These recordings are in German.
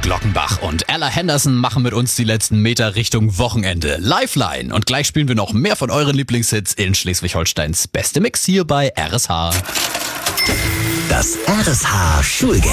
Glockenbach und Ella Henderson machen mit uns die letzten Meter Richtung Wochenende. Lifeline. Und gleich spielen wir noch mehr von euren Lieblingshits in Schleswig-Holsteins beste Mix hier bei RSH. Das RSH Schulgeld.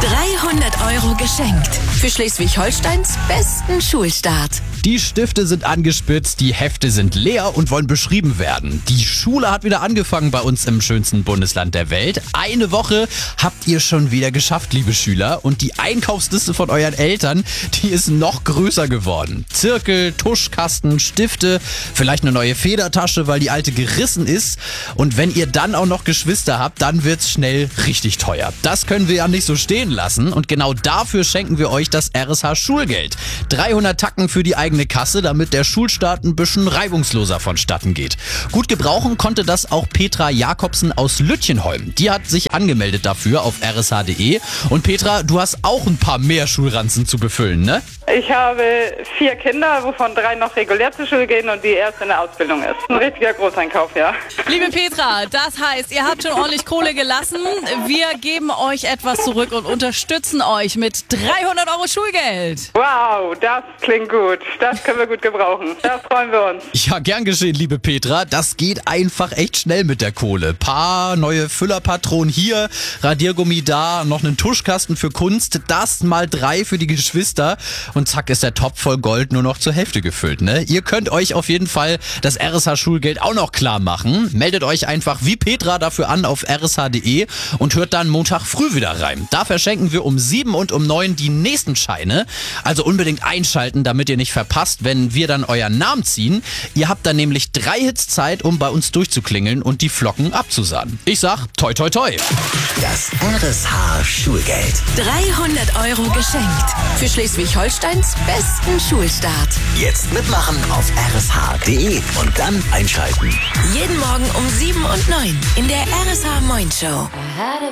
300 € geschenkt. Für Schleswig-Holsteins besten Schulstart. Die Stifte sind angespitzt, die Hefte sind leer und wollen beschrieben werden. Die Schule hat wieder angefangen bei uns im schönsten Bundesland der Welt. Eine Woche habt ihr schon wieder geschafft, liebe Schüler. Und die Einkaufsliste von euren Eltern, die ist noch größer geworden. Zirkel, Tuschkasten, Stifte, vielleicht eine neue Federtasche, weil die alte gerissen ist. Und wenn ihr dann auch noch Geschwister habt, dann wird's schnell richtig teuer. Das können wir ja nicht so stehen lassen. Und genau dafür schenken wir euch das RSH Schulgeld. 300 Tacken für die eigene Kasse, damit der Schulstart ein bisschen reibungsloser vonstatten geht. Gut gebrauchen konnte das auch Petra Jakobsen aus Lütjenholm. Die hat sich angemeldet dafür auf rsh.de. Und Petra, du hast auch ein paar mehr Schulranzen zu befüllen, ne? Ich habe 4 Kinder, wovon 3 noch regulär zur Schule gehen und die erste in der Ausbildung ist. Ein richtiger Großeinkauf, ja. Liebe Petra, das heißt, ihr habt schon ordentlich Kohle gelassen. Wir geben euch etwas zurück und unterstützen euch mit 300 € Schulgeld. Wow, das klingt gut. Das können wir gut gebrauchen. Da freuen wir uns. Ja, gern geschehen, liebe Petra. Das geht einfach echt schnell mit der Kohle. Paar neue Füllerpatronen hier, Radiergummi da, noch einen Tuschkasten für Kunst, das mal 3 für die Geschwister. Und zack ist der Topf voll Gold nur noch zur Hälfte gefüllt, ne? Ihr könnt euch auf jeden Fall das RSH-Schulgeld auch noch klar machen. Meldet euch einfach wie Petra dafür an auf rsh.de und hört dann Montag früh wieder rein. Da verschenken wir um 7 und um 9 die nächsten Scheine. Also unbedingt einschalten, damit ihr nicht verpasst, wenn wir dann euren Namen ziehen. Ihr habt dann nämlich 3 Hits Zeit, um bei uns durchzuklingeln und die Flocken abzusahnen. Ich sag toi toi toi. Das RSH Schulgeld. 300 € geschenkt. Für Schleswig-Holsteins besten Schulstart. Jetzt mitmachen auf rsh.de und dann einschalten. Jeden Morgen um 7 und 9 in der RSH Moin Show.